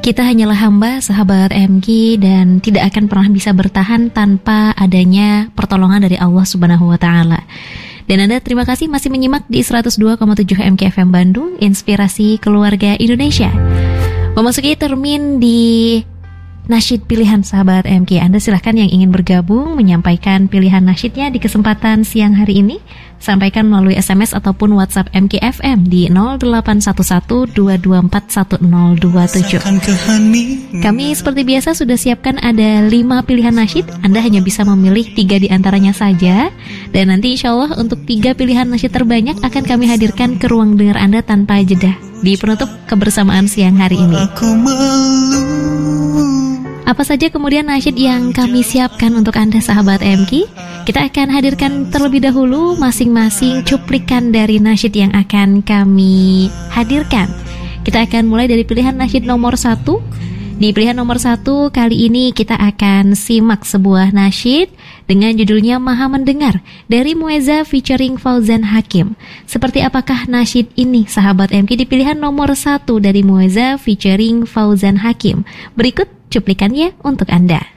Kita hanyalah hamba, sahabat MG, dan tidak akan pernah bisa bertahan tanpa adanya pertolongan dari Allah Subhanahu wa Ta'ala. Dan Anda terima kasih masih menyimak di 102,7 MKFM Bandung, Inspirasi Keluarga Indonesia. Memasuki termin di nasyid pilihan sahabat MK. Anda silahkan yang ingin bergabung menyampaikan pilihan nasyidnya di kesempatan siang hari ini. Sampaikan melalui SMS ataupun WhatsApp MKFM di 0811-224-1027. Kami seperti biasa sudah siapkan ada 5 pilihan nasyid. Anda hanya bisa memilih 3 di antaranya saja. Dan nanti insya Allah untuk 3 pilihan nasyid terbanyak akan kami hadirkan ke ruang dengar Anda tanpa jeda di penutup kebersamaan siang hari ini. Apa saja kemudian nasyid yang kami siapkan untuk Anda sahabat MK? Kita akan hadirkan terlebih dahulu masing-masing cuplikan dari nasyid yang akan kami hadirkan. Kita akan mulai dari pilihan nasyid nomor 1. Di pilihan nomor 1 kali ini kita akan simak sebuah nasyid dengan judulnya Maha Mendengar dari Mueza featuring Fauzan Hakim. Seperti apakah nasyid ini sahabat MK di pilihan nomor 1 dari Mueza featuring Fauzan Hakim? Berikut cuplikannya untuk Anda.